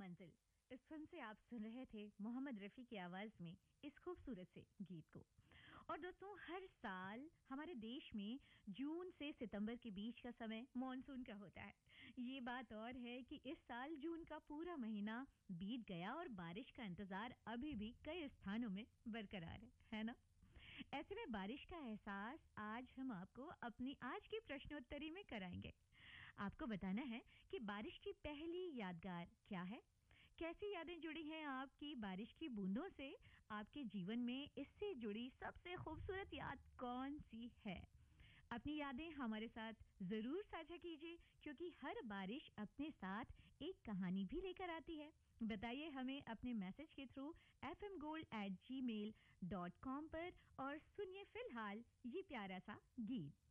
मंजिल इस फिल्म से आप सुन रहे थे मोहम्मद रफ़ी की आवाज में इस खूबसूरत से गीत को। और दोस्तों, हर साल हमारे देश में जून से सितंबर के बीच का समय मॉनसून का होता है। ये बात और है कि इस साल जून का पूरा महीना बीत गया और बारिश का इंतजार अभी भी कई स्थानों में बरकरार है ना? ऐसे में बारिश का एहसास आज हम आपको अपनी आज की प्रश्नोत्तरी में कराएंगे। आपको बताना है कि बारिश की पहली यादगार क्या है, कैसी यादें जुड़ी हैं आपकी बारिश की बूंदों से, आपके जीवन में इससे जुड़ी सबसे खूबसूरत याद कौन सी है। अपनी यादें हमारे साथ जरूर साझा कीजिए, क्योंकि हर बारिश अपने साथ एक कहानी भी लेकर आती है। बताइए हमें अपने मैसेज के थ्रू fmgold@gmail.com पर और सुनिए फिलहाल ये प्यारा सा गीत।